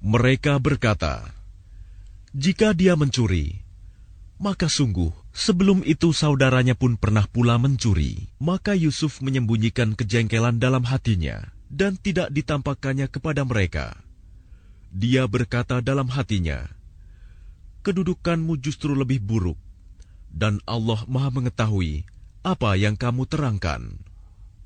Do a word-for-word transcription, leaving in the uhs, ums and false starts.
Mereka berkata, "Jika dia mencuri, maka sungguh sebelum itu saudaranya pun pernah pula mencuri." Maka Yusuf menyembunyikan kejengkelan dalam hatinya dan tidak ditampakkannya kepada mereka. Dia berkata dalam hatinya, "Kedudukanmu justru lebih buruk, dan Allah Maha mengetahui apa yang kamu terangkan."